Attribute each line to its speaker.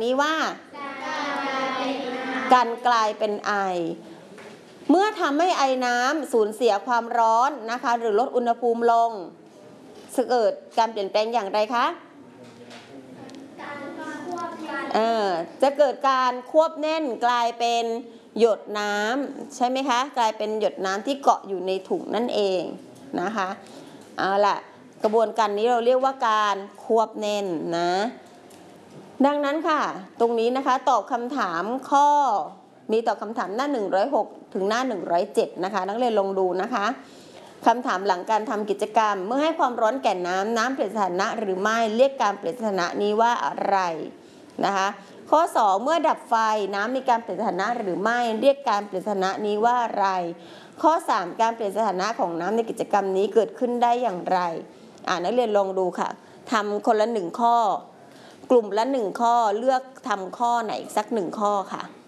Speaker 1: นี้ว่าการกลายเป็นไอเมื่อทำให้ไอน้ำสูญเสียความร้อนนะคะหรือลดอุณหภูมิลงจะเกิดการเปลี่ยนแปลงอย่างไรคะจะเกิดการควบแน่นกลายเป็นหยดน้ำใช่ไหมคะกลายเป็นหยดน้ำที่เกาะอยู่ในถุงนั่นเองนะคะเอาล่ะกระบวนการนี้เราเรียกว่าการควบแน่นนะดังนั้นค่ะตรงนี้นะคะตอบคำถามข้อมีตอบคำถามหน้า106ถึงหน้า107นะคะนักเรียนลองดูนะคะคำถามหลังการทำกิจกรรมเมื่อให้ความร้อนแก่น้ำเปลี่ยนสถานะหรือไม่เรียกการเปลี่ยนสถานะนี้ว่าอะไรนะคะข้อ2เมื่อดับไฟน้ำมีการเปลี่ยนสถานะหรือไม่เรียกการเปลี่ยนสถานะนี้ว่าอะไรข้อ3การเปลี่ยนสถานะของน้ำในกิจกรรมนี้เกิดขึ้นได้อย่างไรนักเรียนลองดูค่ะทำคนละ1ข้อกลุ่มละ1ข้อเลือกทำข้อไหนสัก1ข้อค่ะ